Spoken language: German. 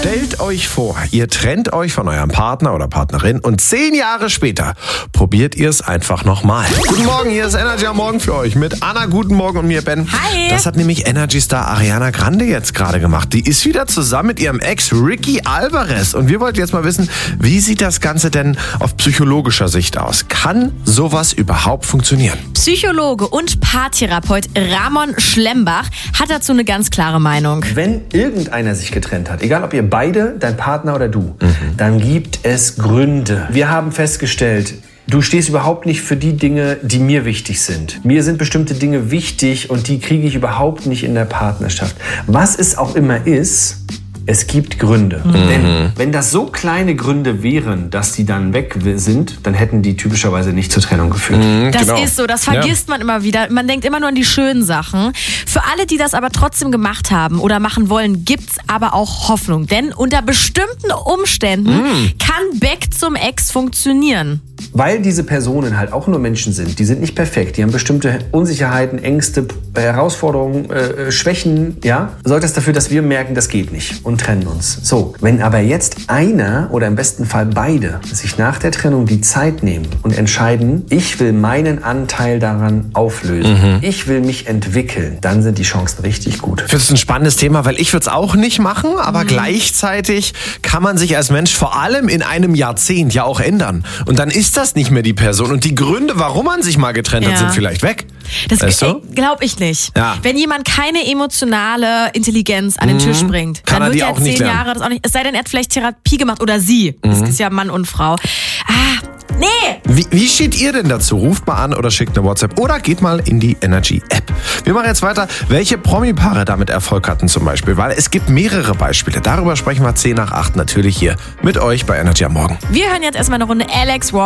Stellt euch vor, ihr trennt euch von eurem Partner oder Partnerin und 10 Jahre später probiert ihr es einfach nochmal. Guten Morgen, hier ist Energy am Morgen für euch mit Anna, guten Morgen und mir, Ben. Hi. Das hat nämlich Energy-Star Ariana Grande jetzt gerade gemacht. Die ist wieder zusammen mit ihrem Ex Ricky Alvarez. Und wir wollten jetzt mal wissen, wie sieht das Ganze denn auf psychologischer Sicht aus? Kann sowas überhaupt funktionieren? Psychologe und Paartherapeut Ramon Schlembach hat dazu eine ganz klare Meinung. Wenn irgendeiner sich getrennt hat, egal ob ihr beide, dein Partner oder du, dann gibt es Gründe. Wir haben festgestellt, du stehst überhaupt nicht für die Dinge, die mir wichtig sind. Mir sind bestimmte Dinge wichtig und die kriege ich überhaupt nicht in der Partnerschaft. Was es auch immer ist, es gibt Gründe. Denn wenn das so kleine Gründe wären, dass die dann weg sind, dann hätten die typischerweise nicht zur Trennung geführt. Das ist so, das vergisst man immer wieder. Man denkt immer nur an die schönen Sachen. Für alle, die das aber trotzdem gemacht haben oder machen wollen, gibt's aber auch Hoffnung. Denn unter bestimmten Umständen kann Back zum Ex funktionieren. Weil diese Personen halt auch nur Menschen sind, die sind nicht perfekt, die haben bestimmte Unsicherheiten, Ängste, Herausforderungen, Schwächen, ja, sorgt das dafür, dass wir merken, das geht nicht und trennen uns. So, wenn aber jetzt einer oder im besten Fall beide sich nach der Trennung die Zeit nehmen und entscheiden, ich will meinen Anteil daran auflösen, ich will mich entwickeln, dann sind die Chancen richtig gut. Ich finde es ein spannendes Thema, weil ich würde es auch nicht machen, aber gleichzeitig kann man sich als Mensch vor allem in einem Jahrzehnt ja auch ändern. Und dann ist das nicht mehr die Person. Und die Gründe, warum man sich mal getrennt hat, sind vielleicht weg. Das weißt du? glaube ich nicht. Ja. Wenn jemand keine emotionale Intelligenz an den Tisch bringt, Kann dann er wird die er auch nicht 10 lernen. Jahre das auch nicht. Es sei denn, er hat vielleicht Therapie gemacht oder sie. Das ist ja Mann und Frau. Nee! Wie steht ihr denn dazu? Ruft mal an oder schickt eine WhatsApp oder geht mal in die Energy-App. Wir machen jetzt weiter, welche Promi-Paare damit Erfolg hatten zum Beispiel, weil es gibt mehrere Beispiele. Darüber sprechen wir 7:50 natürlich hier mit euch bei Energy am Morgen. Wir hören jetzt erstmal eine Runde Alex Ross.